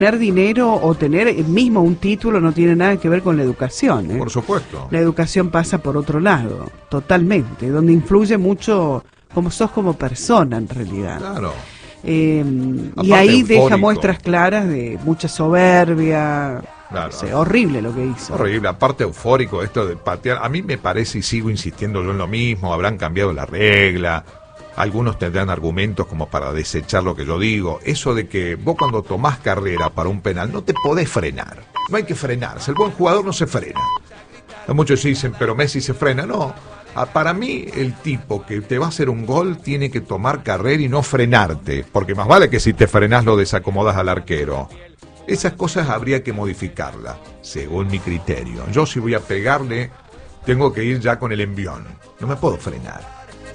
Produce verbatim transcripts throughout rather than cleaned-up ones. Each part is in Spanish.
Tener dinero o tener mismo un título no tiene nada que ver con la educación, ¿eh? Por supuesto. La educación pasa por otro lado, totalmente, donde influye mucho cómo sos como persona en realidad. Claro. Eh, Aparte y ahí eufórico. deja muestras claras de mucha soberbia. Claro. No sé, horrible lo que hizo. Horrible, aparte eufórico esto de patear. A mí me parece, y sigo insistiendo yo en lo mismo, habrán cambiado la regla. Algunos tendrán argumentos como para desechar lo que yo digo. Eso de que vos cuando tomás carrera para un penal no te podés frenar. No hay que frenarse. El buen jugador no se frena. Muchos dicen, pero Messi se frena. No. Para mí, el tipo que te va a hacer un gol tiene que tomar carrera y no frenarte. Porque más vale que si te frenás lo desacomodas al arquero. Esas cosas habría que modificarlas, según mi criterio. Yo si voy a pegarle, tengo que ir ya con el envión. No me puedo frenar.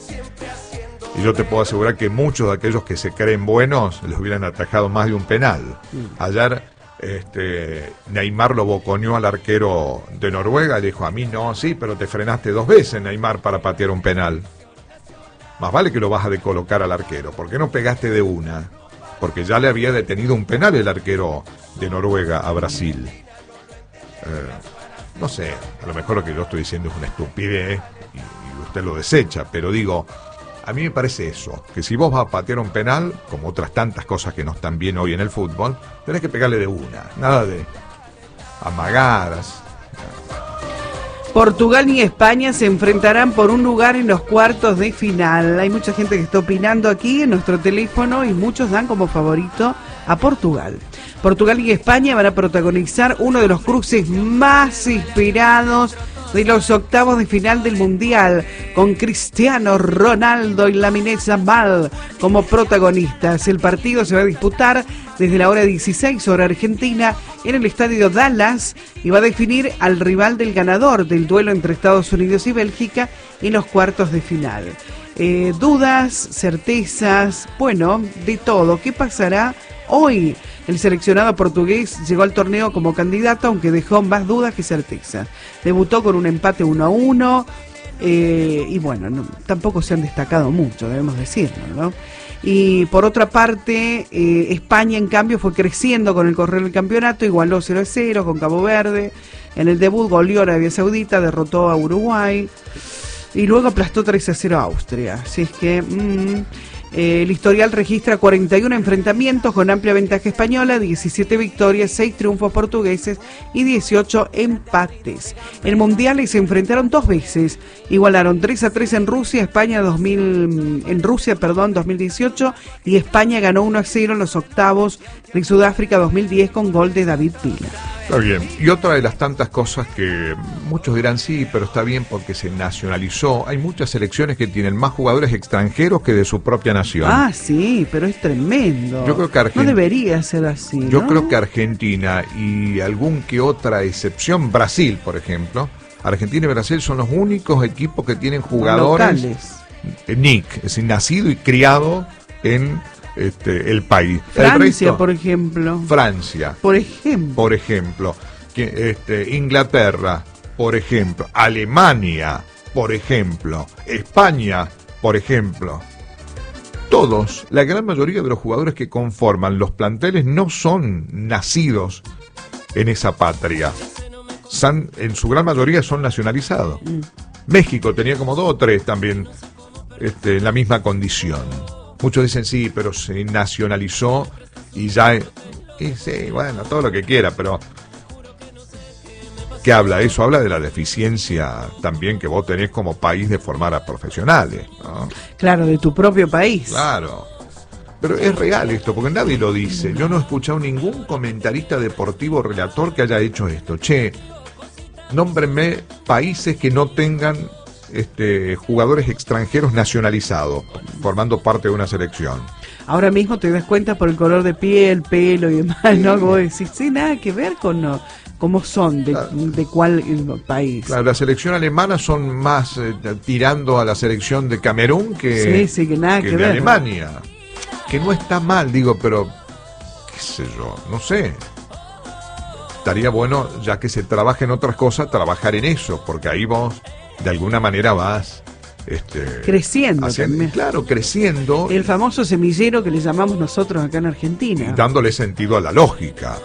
Y yo te puedo asegurar que muchos de aquellos que se creen buenos les hubieran atajado más de un penal. Ayer este, Neymar lo boconeó al arquero de Noruega y dijo, a mí no, sí, pero te frenaste dos veces, Neymar, para patear un penal. Más vale que lo vas a decolocar al arquero. ¿Por qué no pegaste de una? Porque ya le había detenido un penal el arquero de Noruega a Brasil. Eh, no sé, a lo mejor lo que yo estoy diciendo es una estupidez y, y usted lo desecha, pero digo... A mí me parece eso, que si vos vas a patear un penal, como otras tantas cosas que no están bien hoy en el fútbol, tenés que pegarle de una, nada de amagadas. Portugal y España se enfrentarán por un lugar en los cuartos de final. Hay mucha gente que está opinando aquí en nuestro teléfono y muchos dan como favorito a Portugal. Portugal y España van a protagonizar uno de los cruces más esperados de los octavos de final del Mundial, con Cristiano Ronaldo y Lamine Yamal como protagonistas. El partido se va a disputar desde la hora dieciséis hora Argentina en el estadio Dallas y va a definir al rival del ganador del duelo entre Estados Unidos y Bélgica en los cuartos de final. Eh, dudas, certezas, bueno, de todo. ¿Qué pasará hoy? El seleccionado portugués llegó al torneo como candidato, aunque dejó más dudas que certezas. Debutó con un empate uno a uno, eh, y bueno, no, tampoco se han destacado mucho, debemos decirlo, ¿no? Y por otra parte, eh, España en cambio fue creciendo con el correr del campeonato, igualó cero a cero con Cabo Verde. En el debut goleó a Arabia Saudita, derrotó a Uruguay y luego aplastó tres a cero a Austria. Así es que... Mmm, Eh, el historial registra cuarenta y uno enfrentamientos con amplia ventaja española, diecisiete victorias, seis triunfos portugueses y dieciocho empates. En mundiales se enfrentaron dos veces, igualaron tres a tres en Rusia, España dos mil, en Rusia, perdón, dos mil dieciocho, y España ganó uno a cero en los octavos de Sudáfrica dos mil diez con gol de David Villa. Está bien. Y otra de las tantas cosas que muchos dirán sí, pero está bien porque se nacionalizó. Hay muchas selecciones que tienen más jugadores extranjeros que de su propia nación. Ah, sí, pero es tremendo. Yo creo que Argent... No debería ser así, ¿no? Yo creo que Argentina y algún que otra excepción, Brasil, por ejemplo. Argentina y Brasil son los únicos equipos que tienen jugadores locales. N I C, es decir, nacido y criado en... Este, el país. Francia, el resto, por ejemplo. Francia. Por ejemplo. Por ejemplo. Que, este, Inglaterra, por ejemplo. Alemania, por ejemplo. España, por ejemplo. Todos, la gran mayoría de los jugadores que conforman los planteles no son nacidos en esa patria. San, en su gran mayoría son nacionalizados. Mm. México tenía como dos o tres también este, en la misma condición. Muchos dicen sí, pero se nacionalizó y ya... Y sí, bueno, todo lo que quiera, pero... ¿Qué habla eso? Habla de la deficiencia también que vos tenés como país de formar a profesionales, ¿no? Claro, de tu propio país. Claro. Pero es real esto, porque nadie lo dice. Yo no he escuchado ningún comentarista deportivo o relator que haya hecho esto. Che, nómbrenme países que no tengan... Este, jugadores extranjeros nacionalizados formando parte de una selección. Ahora mismo te das cuenta por el color de piel, pelo y demás, ¿no? Como decís, sí, nada que ver con no, cómo son, de, claro. de cuál país. Claro, la selección alemana son más eh, tirando a la selección de Camerún que, sí, sí, que, nada que, que de ver. Alemania. Que no está mal, digo, pero qué sé yo, no sé. Estaría bueno, ya que se trabaja en otras cosas, trabajar en eso, porque ahí vos de alguna manera vas Este, creciendo haciendo, también. Claro, creciendo. El famoso semillero que le llamamos nosotros acá en Argentina. Y dándole sentido a la lógica.